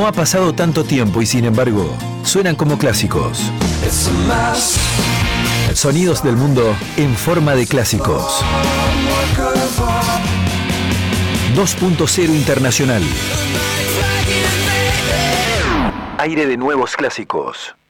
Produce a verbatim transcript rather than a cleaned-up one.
No ha pasado tanto tiempo y sin embargo, suenan como clásicos. Sonidos del mundo en forma de clásicos. dos punto cero Internacional. Aire de nuevos clásicos.